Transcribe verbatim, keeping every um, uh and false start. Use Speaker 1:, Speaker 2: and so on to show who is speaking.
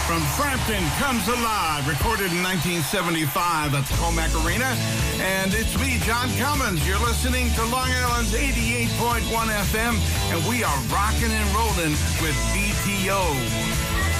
Speaker 1: From Frampton Comes Alive, recorded in nineteen seventy-five at the Comac Arena. And it's me, John Cummins. You're listening to Long Island's eighty-eight point one F M, and we are rocking and rolling with B T O.